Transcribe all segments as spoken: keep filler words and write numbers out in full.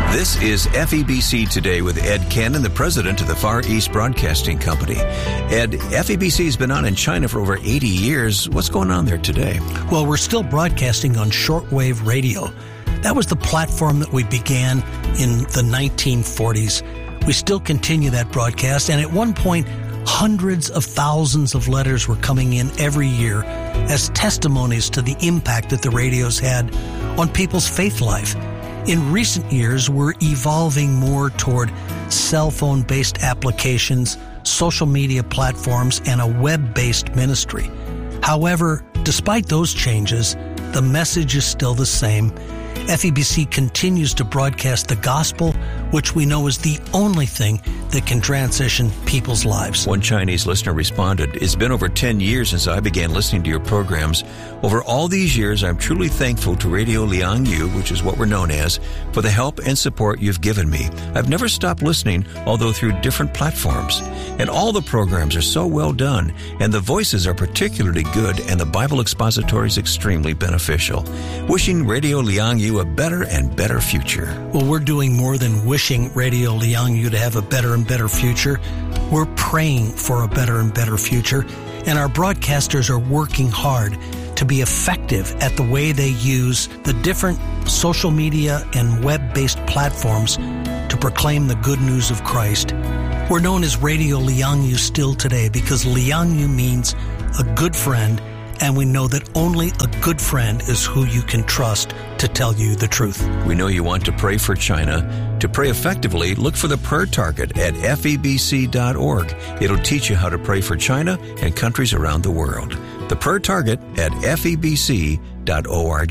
This is F E B C Today with Ed Cannon, the president of the Far East Broadcasting Company. Ed, F E B C has been on in China for over eighty years. What's going on there today? Well, we're still broadcasting on shortwave radio. That was the platform that we began in the nineteen forties. We still continue that broadcast, and at one point, hundreds of thousands of letters were coming in every year as testimonies to the impact that the radios had on people's faith life. In recent years, we're evolving more toward cell phone-based applications, social media platforms, and a web-based ministry. However, despite those changes, the message is still the same. F E B C continues to broadcast the gospel, which we know is the only thing that can transition people's lives. One Chinese listener responded, "It's been over ten years since I began listening to your programs. Over all these years, I'm truly thankful to Radio Liangyu, which is what we're known as, for the help and support you've given me. I've never stopped listening, although through different platforms. And all the programs are so well done, and the voices are particularly good, and the Bible expository is extremely beneficial. Wishing Radio Liangyu a better and better future." Well, we're doing more than wishing Radio Liangyu to have a better and better future. We're praying for a better and better future, and our broadcasters are working hard to be effective at the way they use the different social media and web-based platforms to proclaim the good news of Christ. We're known as Radio Liangyu still today because Liangyu means a good friend, and we know that only a good friend is who you can trust to tell you the truth. We know you want to pray for China. To pray effectively, look for the prayer target at F E B C dot org. It'll teach you how to pray for China and countries around the world. The prayer target at F E B C dot org.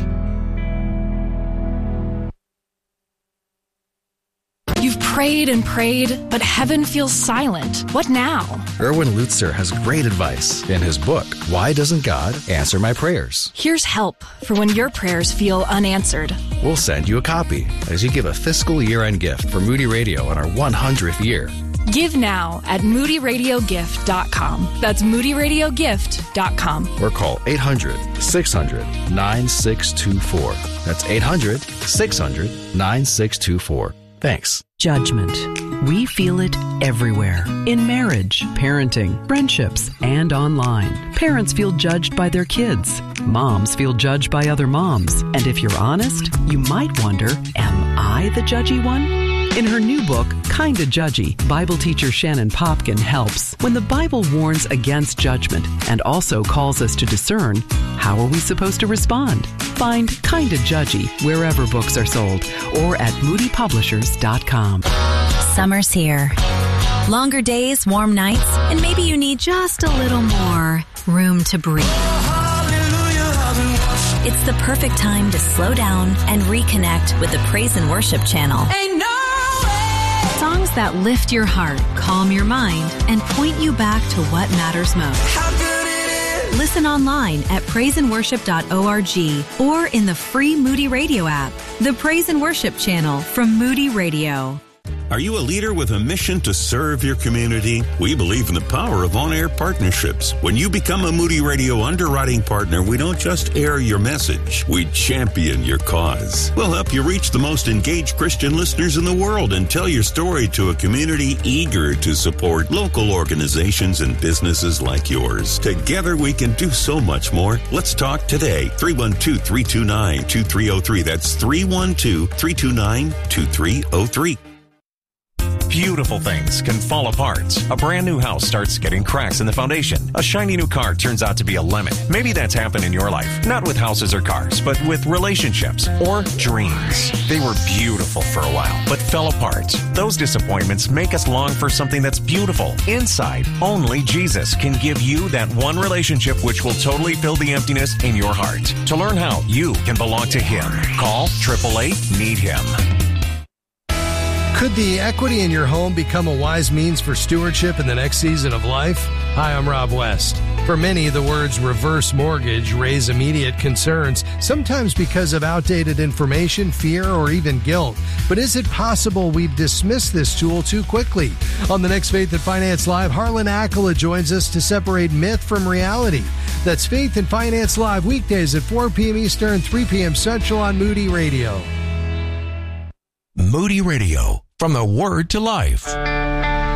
You've prayed and prayed, but heaven feels silent. What now? Erwin Lutzer has great advice in his book, Why Doesn't God Answer My Prayers? Here's help for when your prayers feel unanswered. We'll send you a copy as you give a fiscal year-end gift for Moody Radio on our one hundredth year. Give now at moody radio gift dot com. That's moody radio gift dot com. Or call eight hundred, six hundred, nine six two four. That's eight hundred, six hundred, nine six two four. Thanks. Judgment. We feel it everywhere. In marriage, parenting, friendships, and online. Parents feel judged by their kids. Moms feel judged by other moms. And if you're honest, you might wonder, am I the judgy one? In her new book, Kinda Judgy, Bible teacher Shannon Popkin helps. When the Bible warns against judgment and also calls us to discern, how are we supposed to respond? Find Kinda Judgy wherever books are sold or at moody publishers dot com. Summer's here. Longer days, warm nights, and maybe you need just a little more room to breathe. It's the perfect time to slow down and reconnect with the Praise and Worship channel. Songs that lift your heart, calm your mind, and point you back to what matters most. Listen online at praise and worship dot org or in the free Moody Radio app. The Praise and Worship channel from Moody Radio. Are you a leader with a mission to serve your community? We believe in the power of on-air partnerships. When you become a Moody Radio underwriting partner, we don't just air your message, we champion your cause. We'll help you reach the most engaged Christian listeners in the world and tell your story to a community eager to support local organizations and businesses like yours. Together we can do so much more. Let's talk today. three one two, three two nine, two three zero three. That's three one two, three two nine, two three zero three. Beautiful things can fall apart. A brand new house starts getting cracks in the foundation. A shiny new car turns out to be a lemon. Maybe that's happened in your life. Not with houses or cars, but with relationships or dreams. They were beautiful for a while, but fell apart. Those disappointments make us long for something that's beautiful. Inside, only Jesus can give you that one relationship which will totally fill the emptiness in your heart. To learn how you can belong to Him, call triple eight need him. Could the equity in your home become a wise means for stewardship in the next season of life? Hi, I'm Rob West. For many, the words reverse mortgage raise immediate concerns, sometimes because of outdated information, fear, or even guilt. But is it possible we've dismissed this tool too quickly? On the next Faith and Finance Live, Harlan Accola joins us to separate myth from reality. That's Faith and Finance Live, weekdays at four p.m. Eastern, three p.m. Central on Moody Radio. Moody Radio, from the Word to Life.